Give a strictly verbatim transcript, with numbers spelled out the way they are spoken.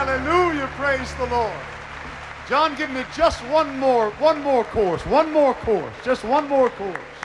Hallelujah. Praise the Lord. John, give me just one more, one more chorus, one more chorus, just one more chorus.